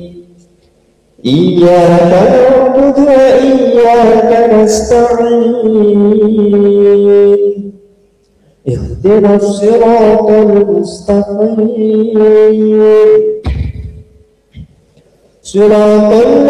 إياك نعبد وإياك نستعين اهدنا الصراط المستقيم صراط